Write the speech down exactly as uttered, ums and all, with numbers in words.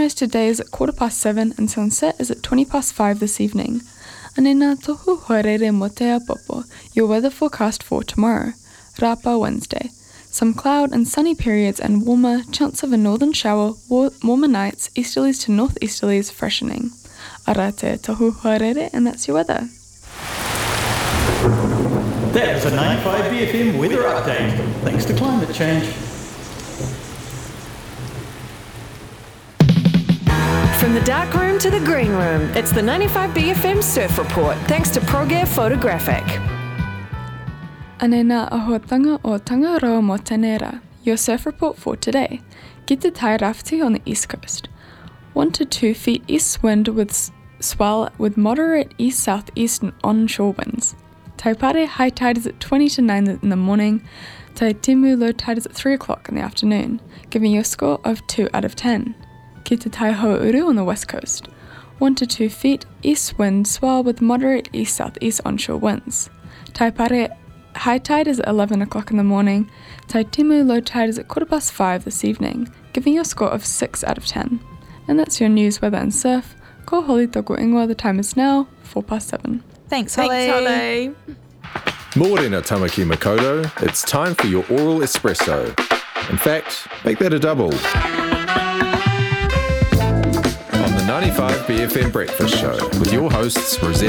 Sunrise today is at quarter past seven and sunset is at twenty past five this evening. Anena tohu hoarere mo te apopo, your weather forecast for tomorrow. Rapa Wednesday. Some cloud and sunny periods and warmer, chance of a northern shower, war- warmer nights, easterlies to northeasterlies, freshening. Arate tohu hoarere, and that's your weather. That was a ninety-five B F M weather update, thanks to climate change. From the dark room to the green room, it's the ninety-five B F M Surf Report, thanks to ProGear Photographic. Anena ahotanga o Tangaroa mo Tenera, your surf report for today. Get to Tairafti on the east coast. One to two feet east wind with s- swell with moderate east-southeast and onshore winds. Taipare high tide is at twenty to nine in the morning. Taitimu low tide is at three o'clock in the afternoon, giving you a score of two out of ten. Ki te Taiho'uru on the west coast. one to two feet east wind swell with moderate east-southeast onshore winds. Taipare high tide is at eleven o'clock in the morning. Taitimu low tide is at quarter past five this evening, giving you a score of six out of ten. And that's your news, weather and surf. Ko holi toko ingoa, the time is now four past seven. Thanks, Holly. Thanks, Holly. Morena Tamaki Makoto, it's time for your oral espresso. In fact, make that a double. On the ninety-five B F M Breakfast Show with your hosts Rosetta